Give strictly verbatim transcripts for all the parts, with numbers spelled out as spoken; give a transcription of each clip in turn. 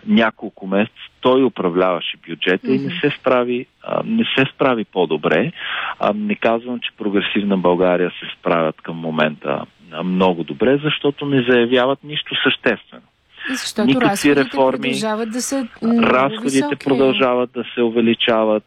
няколко месеца той управляваше бюджета mm-hmm. и не се справи, а, не се справи по-добре. А, не казвам, че Прогресивна България се справят към момента а, много добре, защото не заявяват нищо съществено. И защото никакви разходите реформи, продължават да са много разходите високи. продължават да се увеличават.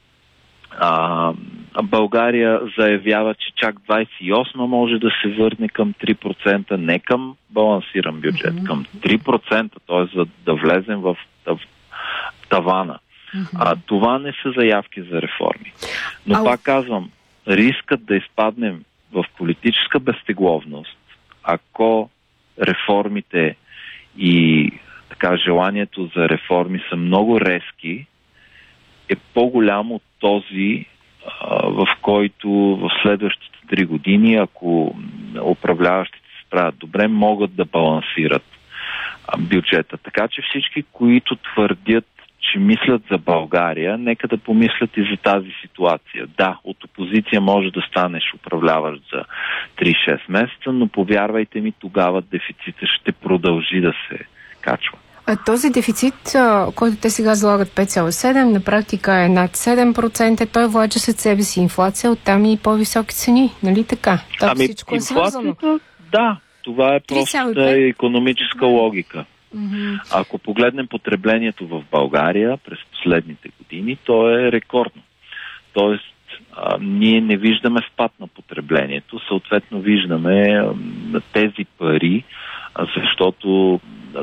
А, България заявява, че чак двадесет и осма може да се върне към три процента, не към балансиран бюджет, mm-hmm. към три процента, т.е. за да влезем в, в тавана. Mm-hmm. А това не са заявки за реформи. Но а... пак казвам, рискът да изпаднем в политическа безтегловност, ако реформите и така желанието за реформи са много резки, е по-голям от този, в който в следващите три години, ако управляващите се справят добре, могат да балансират бюджета. Така че всички, които твърдят, че мислят за България, нека да помислят и за тази ситуация. Да, от опозиция може да станеш управляващ за три-шест месеца, но повярвайте ми, тогава дефицитът ще продължи да се качва. А този дефицит, който те сега залагат пет цяло и седем, на практика е над седем процента, той влача след себе си инфлация, оттам и по-високи цени, нали така? Так, ами всичко е свързано. Да, това е просто икономическа логика. Mm-hmm. Ако погледнем потреблението в България през последните години, то е рекордно. Тоест, а, ние не виждаме спад на потреблението, съответно виждаме а, тези пари, а, защото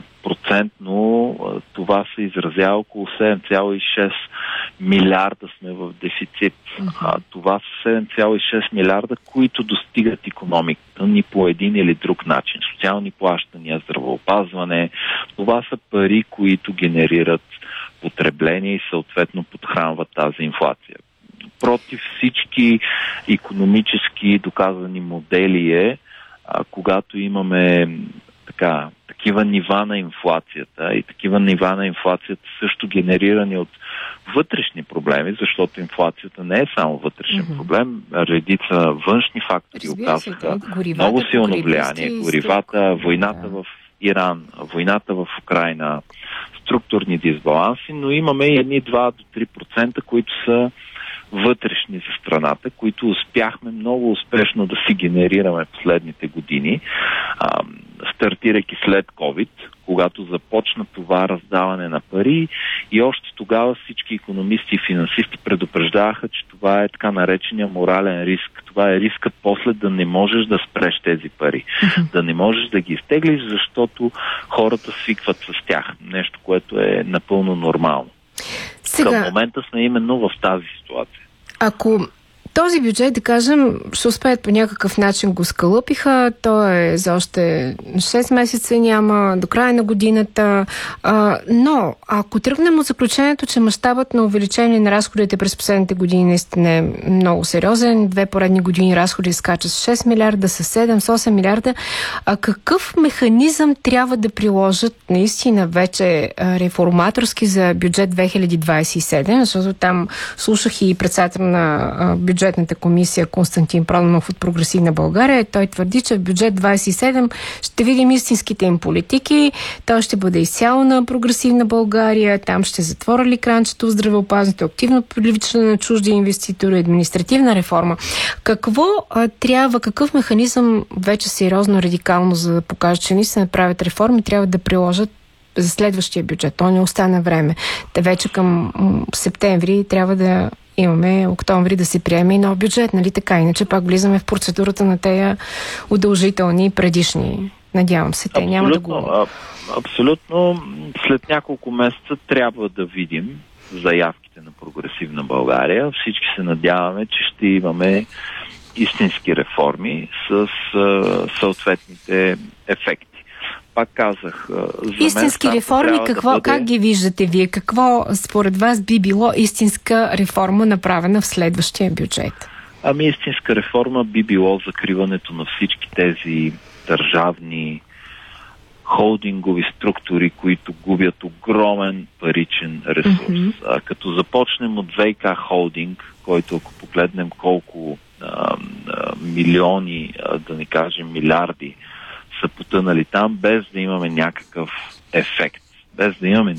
процентно това се изразява около седем цяло и шест милиарда сме в дефицит. Uh-huh. А, това са седем цяло и шест милиарда, които достигат икономиката ни по един или друг начин. Социални плащания, здравеопазване. Това са пари, които генерират потребление и съответно подхранват тази инфлация. Против всички икономически доказани модели е, а, когато имаме така, такива нива на инфлацията и такива нива на инфлацията също генерирани от вътрешни проблеми, защото инфлацията не е само вътрешен mm-hmm. проблем, редица външни фактори оказаха много силно влияние. Горивата, войната yeah. в Иран, войната в Украйна, структурни дисбаланси, но имаме и едни два до три процента, които са вътрешни за страната, които успяхме много успешно да си генерираме последните години, а, стартирайки след COVID, когато започна това раздаване на пари и още тогава всички икономисти и финансисти предупреждаваха, че това е така наречения морален риск. Това е рискът после да не можеш да спреш тези пари, mm-hmm. да не можеш да ги изтеглиш, защото хората свикват с тях. Нещо, което е напълно нормално. Сега... Към момента сме именно в тази ситуация. Ако този бюджет, да кажем, ще успеят по някакъв начин го скалъпиха, то е за още шест месеца няма, до края на годината, а, но ако тръгнем от заключението, че мащабът на увеличение на разходите през последните години наистина е много сериозен, две поредни години разходи скачат с шест милиарда, с седем, с осем милиарда, а какъв механизъм трябва да приложат наистина вече реформаторски за бюджет две хиляди двадесет и седем, защото там слушах и председател на бюджет бюджетната комисия Константин Проданов от Прогресивна България. Той твърди, че в бюджет двадесет и седем ще видим истинските им политики. Той ще бъде изцяло на Прогресивна България. Там ще затвора ли кранчето в здравеопазването, активно привличане на чужди инвеститори, административна реформа. Какво а, трябва, какъв механизъм вече сериозно, радикално, за да покажат, че наистина правят реформи, трябва да приложат за следващия бюджет? То не остана време. Те вече към септември трябва да имаме октомври да се приеме и нов бюджет, нали така? Иначе пак влизаме в процедурата на тея удължителни предишни. Надявам се, те няма да го... А, абсолютно. След няколко месеца трябва да видим заявките на Прогресивна България. Всички се надяваме, че ще имаме истински реформи с а, съответните ефекти. Пак казах, за истински мен, реформи, какво, да бъде... как ги виждате вие? Какво според вас би било истинска реформа, направена в следващия бюджет? Ами истинска реформа би било закриването на всички тези държавни холдингови структури, които губят огромен паричен ресурс. Mm-hmm. А, като започнем от ВиК холдинг, който ако погледнем колко а, а, милиони, а, да не кажем милиарди, са потънали там, без да имаме някакъв ефект, без да имаме